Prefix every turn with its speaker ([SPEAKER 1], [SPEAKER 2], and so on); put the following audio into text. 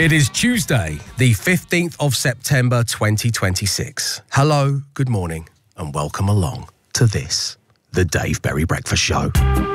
[SPEAKER 1] It is Tuesday, the 15th of September 2026. Hello, good morning, and welcome along to this, the Dave Berry Breakfast Show.